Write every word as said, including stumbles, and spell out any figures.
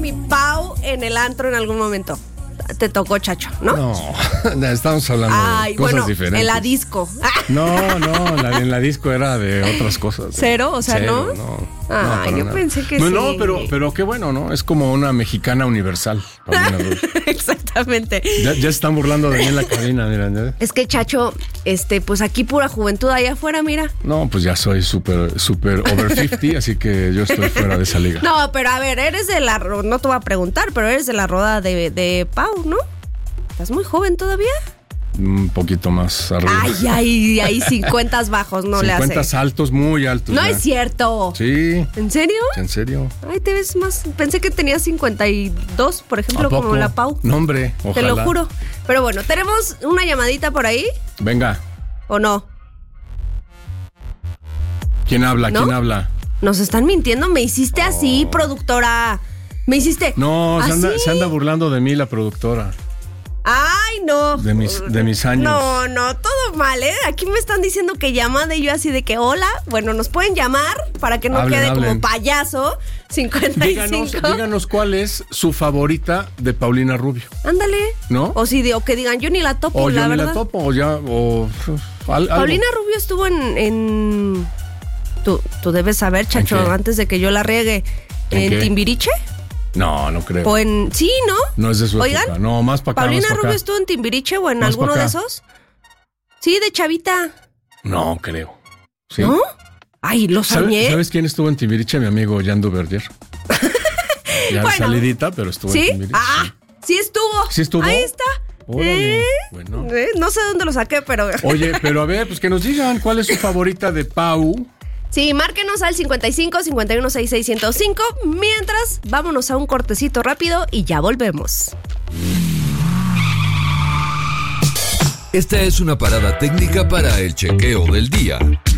mi Pau en el antro en algún momento. Te tocó, Chacho, ¿no? No, estamos hablando Ay, de cosas bueno, diferentes. en la disco. No, no, la, en la disco era de otras cosas. ¿Cero? O sea, Cero, ¿no? no. Ay, no, yo nada. pensé que no, sí. No, pero, pero qué bueno, ¿no? Es como una mexicana universal. Exactamente. Ya, ya se están burlando de mí en la cabina, mira. ¿Ya? Es que, Chacho, este, pues aquí pura juventud allá afuera, mira. No, pues ya soy súper, súper over cincuenta, así que yo estoy fuera de esa liga. No, pero a ver, eres de la... No te voy a preguntar, pero eres de la roda de, de Pau, ¿no? ¿Estás muy joven todavía? Un poquito más arriba. Ay, ay, ay, cincuenta bajos no le hace. cincuenta altos, muy altos. No ya. Es cierto. Sí. ¿En serio? ¿En serio? Ay, te ves más... Pensé que tenías cincuenta y dos, por ejemplo, ¿A poco? como la Pau. No, hombre, ojalá. Te lo juro. Pero bueno, ¿tenemos una llamadita por ahí? Venga. ¿O no? ¿Quién habla? ¿No? ¿Quién habla? Nos están mintiendo. Me hiciste Oh. así, productora. Me hiciste... No, se anda, ¿así? se anda burlando de mí la productora. Ay, no. De mis, de mis años. No, no, todo mal, ¿eh? Aquí me están diciendo que llamada y yo así de que hola. Bueno, nos pueden llamar para que no Hablen, quede hablen. como payaso. cincuenta y cinco. Díganos, díganos cuál es su favorita de Paulina Rubio. Ándale. ¿No? O si de, o que digan, yo ni la topo, O la yo ni verdad. la topo, o ya, o al, algo. Paulina Rubio estuvo en... en... Tú, tú debes saber, Chacho, ¿En qué? antes de que yo la riegue. ¿En ¿En, qué? Timbiriche? No, no creo. O en... Sí, ¿no? No es de su Oigan, época. No, más para acá, ¿Paulina más pa' Rubio acá. estuvo en Timbiriche o en Más alguno pa' de acá. esos? Sí, de chavita. No, creo. ¿Sí? ¿No? Ay, lo ¿Sabe- soñé. ¿Sabes quién estuvo en Timbiriche? Mi amigo Jan Duverger. Ya Bueno. salidita, pero estuvo ¿Sí? en Timbiriche. Ah, sí estuvo. ¿Sí estuvo? Ahí está. Órale. ¿Eh? Bueno. Eh, No sé dónde lo saqué, pero... Oye, pero a ver, pues que nos digan cuál es su favorita de Pau. Sí, márquenos al cincuenta y cinco, cincuenta y uno, sesenta y seis, ciento cinco. Mientras, vámonos a un cortecito rápido y ya volvemos. Esta es una parada técnica para el chequeo del día.